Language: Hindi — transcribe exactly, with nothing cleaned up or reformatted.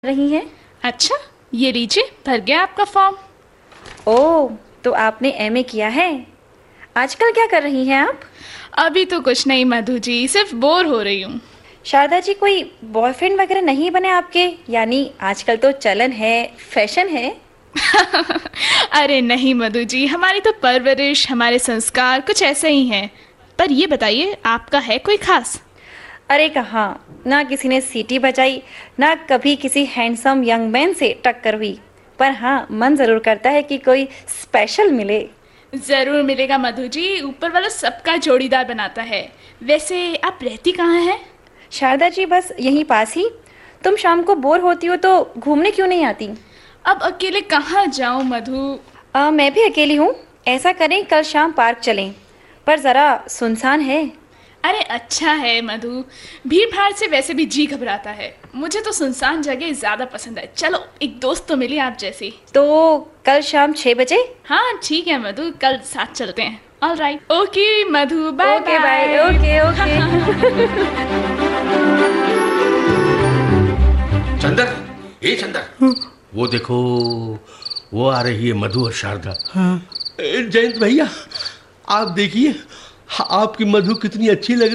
रही हैं। अच्छा, ये लीजिए, भर गया आपका फॉर्म। ओह, तो आपने एमए किया है। आजकल क्या कर रही हैं आप? अभी तो कुछ नहीं मधु जी, सिर्फ बोर हो रही हूँ। शारदा जी, कोई बॉयफ्रेंड वगैरह नहीं बने आपके? यानी आजकल तो चलन है, फैशन है। अरे नहीं मधु जी, हमारी तो परवरिश, हमारे संस्कार कुछ ऐसे ही हैं। पर ये बताइए, आपका है कोई खास? अरे कहाँ, ना किसी ने सीटी बजाई, ना कभी किसी हैंडसम यंग मैन से टक्कर हुई। पर हाँ, मन जरूर करता है कि कोई स्पेशल मिले। जरूर मिलेगा मधु जी, ऊपर वाला सबका जोड़ीदार बनाता है। वैसे आप रहती कहाँ हैं? शारदा जी, बस यहीं पास ही। तुम शाम को बोर होती हो तो घूमने क्यों नहीं आती? अब अकेले कहाँ जाऊँ मधु? आ, मैं भी अकेली हूँ। ऐसा करें, कल शाम पार्क चलें, पर जरा सुनसान है। अरे अच्छा है मधु, भीड़ भाड़ से वैसे भी जी घबराता है। मुझे तो सुनसान जगह ज्यादा पसंद है। चलो, एक दोस्त तो मिली आप जैसी। तो कल शाम छह बजे? हाँ ठीक है मधु, कल साथ चलते हैं। ऑल राइट, ओके मधु, bye okay bye. Okay okay. Chandar, ए चंदर, वो देखो, वो आ रही है मधु और शारदा। हाँ। ए, जयंत भैया, आप देखिए, आपकी मधु कितनी अच्छी लग